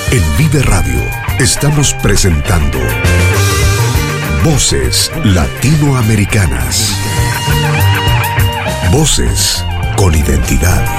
En Vive Radio estamos presentando Voces Latinoamericanas. Voces con identidad.